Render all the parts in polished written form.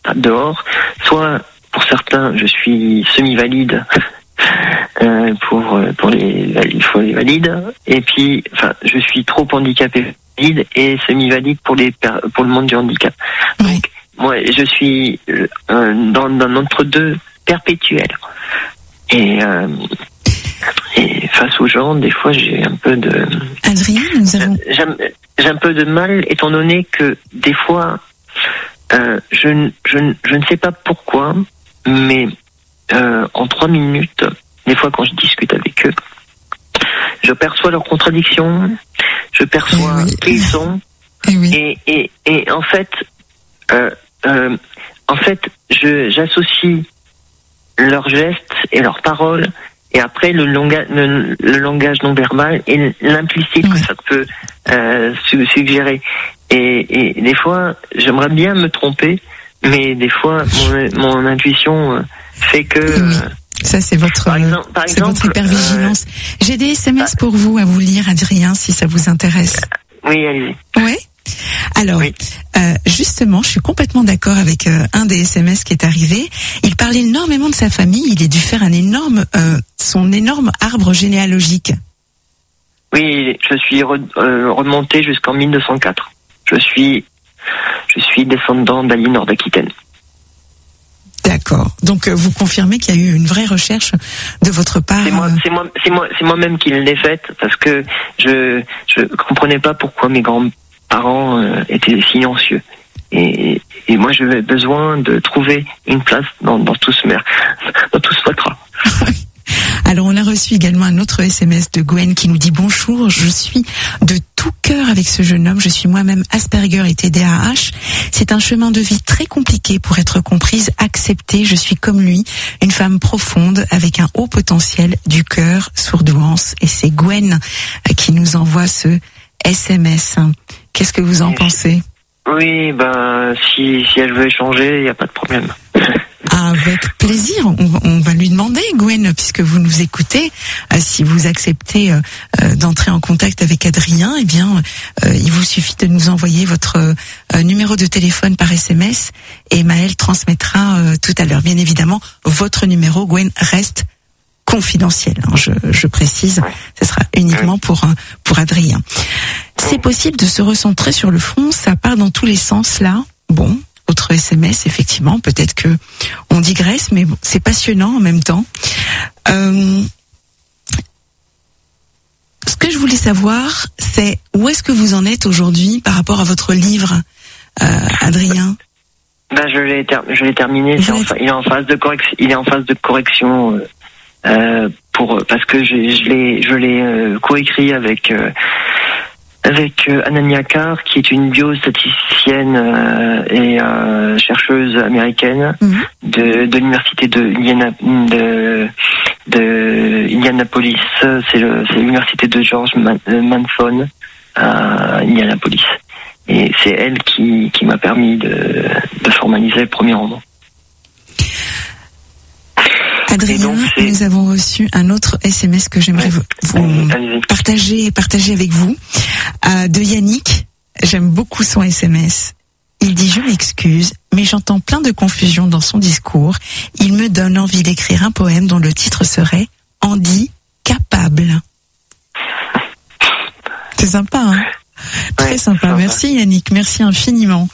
dehors, soit pour certains je suis semi-valide pour les valides, et puis je suis trop handicapé valide et semi-valide pour le monde du handicap. Oui. Donc moi je suis dans l'entre-deux perpétuel. Et face aux gens, des fois, j'ai un peu de... Adrien, j'ai un peu de mal, étant donné que des fois, je ne sais pas pourquoi, mais en 3 minutes, des fois quand je discute avec eux, je perçois leurs contradictions, je perçois qui ils sont, et en fait, j'associe leurs gestes et leurs paroles, et après le langage non verbal et l'implicite que ça peut suggérer. Et des fois, j'aimerais bien me tromper, mais des fois, mon intuition fait que... Ça, c'est votre hypervigilance. J'ai des SMS pour vous à vous lire, Adrien, si ça vous intéresse. Oui, allez-y. Oui. Alors, justement, je suis complètement d'accord avec un des SMS qui est arrivé. Il parlait énormément de sa famille. Il a dû faire son énorme arbre généalogique. Oui, je suis remonté jusqu'en 1904. Je suis descendant d'Aliénor d'Aquitaine. D'accord. Donc, vous confirmez qu'il y a eu une vraie recherche de votre part. C'est moi-même qui l'ai faite, parce que je comprenais pas pourquoi mes grands-parents étaient silencieux. Et moi, j'avais besoin de trouver une place dans tout ce tracas. Alors, on a reçu également un autre SMS de Gwen qui nous dit « Bonjour, je suis de tout cœur avec ce jeune homme. Je suis moi-même Asperger et TDAH. C'est un chemin de vie très compliqué pour être comprise, acceptée. Je suis comme lui, une femme profonde avec un haut potentiel du cœur, sourdouance. » Et c'est Gwen qui nous envoie ce SMS. Qu'est-ce que vous en pensez ? Oui, si elle veut échanger, il n'y a pas de problème. Avec plaisir, on va lui demander, Gwen, puisque vous nous écoutez, si vous acceptez d'entrer en contact avec Adrien, eh bien, il vous suffit de nous envoyer votre numéro de téléphone par SMS et Maëlle transmettra tout à l'heure. Bien évidemment, votre numéro, Gwen, reste confidentiel. Je précise, ce sera uniquement pour Adrien. C'est possible de se recentrer sur le fond, ça part dans tous les sens là. Bon. Autre SMS, effectivement, peut-être que on digresse, mais bon, c'est passionnant en même temps. Ce que je voulais savoir, c'est où est-ce que vous en êtes aujourd'hui par rapport à votre livre, Adrien ? Je l'ai terminé. Il est en phase de correction. Parce que je l'ai coécrit avec Anania Carr, qui est une biostatisticienne et chercheuse américaine de l'université de Indianapolis. C'est l'université de George Mason à Indianapolis. Et c'est elle qui m'a permis de formaliser le premier roman. Adrien, nous avons reçu un autre SMS que j'aimerais vous partager avec vous, de Yannick. J'aime beaucoup son SMS. Il dit « Je m'excuse, mais j'entends plein de confusion dans son discours. Il me donne envie d'écrire un poème dont le titre serait « Handicapable ». C'est sympa, hein ? Très sympa. Merci Yannick, merci infiniment.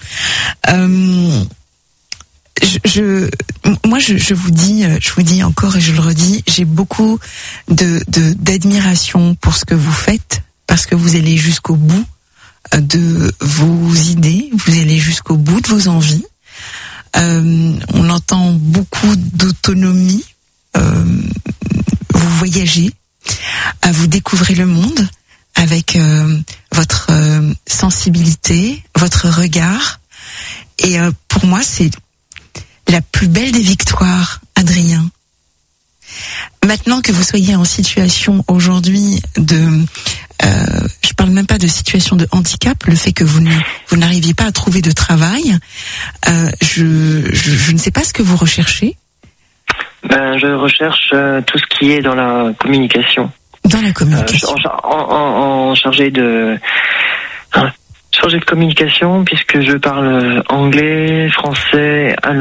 Moi, je vous dis encore et je le redis, j'ai beaucoup d'admiration pour ce que vous faites, parce que vous allez jusqu'au bout de vos idées, vous allez jusqu'au bout de vos envies. On entend beaucoup d'autonomie. Vous voyagez, vous découvrez le monde avec votre sensibilité, votre regard. Et pour moi, c'est la plus belle des victoires, Adrien. Maintenant que vous soyez en situation aujourd'hui je parle même pas de situation de handicap, le fait que vous n'arriviez pas à trouver de travail, je ne sais pas ce que vous recherchez. Je recherche tout ce qui est dans la communication. Dans la communication. En chargé de communication, puisque je parle anglais, français, allemand.